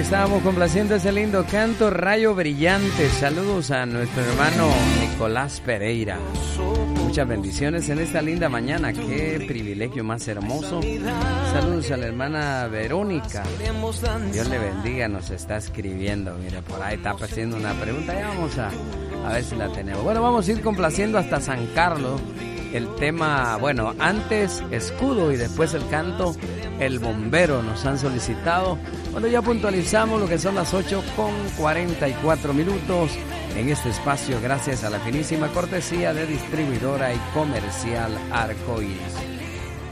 estábamos complaciendo ese lindo canto, Rayo Brillante. Saludos a nuestro hermano Nicolás Pereira. Muchas bendiciones en esta linda mañana. Qué privilegio más hermoso. Saludos a la hermana Verónica. Dios le bendiga, nos está escribiendo. Mira, por ahí está haciendo una pregunta. Ya vamos a ver si la tenemos. Bueno, vamos a ir complaciendo hasta San Carlos. El tema, bueno, antes Escudo y después el canto El Bombero nos han solicitado. Bueno, ya puntualizamos lo que son las 8:44 en este espacio, gracias a la finísima cortesía de Distribuidora y Comercial Arcoíris.